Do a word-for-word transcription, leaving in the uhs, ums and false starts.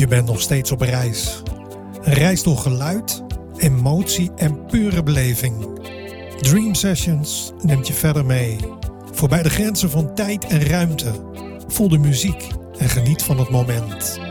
Je bent nog steeds op reis. Een reis door geluid, emotie en pure beleving. Dream Sessions neemt je verder mee. Voorbij de grenzen van tijd en ruimte. Voel de muziek en geniet van het moment.